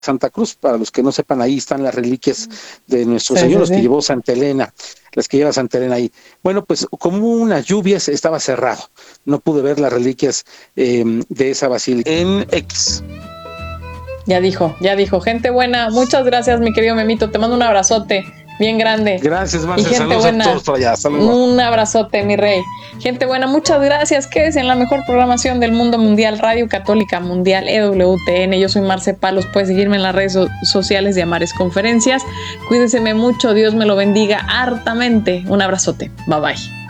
Santa Cruz. Para los que no sepan, ahí están las reliquias de nuestro Sí, Señor, sí, los que sí. llevó Santa Elena, las que lleva Santa Elena ahí. Bueno, pues como hubo unas lluvias, estaba cerrado. No pude ver las reliquias de esa basílica. En X. Ya dijo. Gente buena, muchas gracias, mi querido Memito. Te mando un abrazote bien grande. Gracias, Y Marce. gente Saludos a buena, todos por allá. Hasta luego. un abrazote, mi rey. Gente buena, muchas gracias. Quédese en la mejor programación del mundo mundial, Radio Católica Mundial, EWTN. Yo soy Marce Palos. Puedes seguirme en las redes sociales de Amares Conferencias. Cuídeseme mucho. Dios me lo bendiga hartamente. Un abrazote. Bye bye.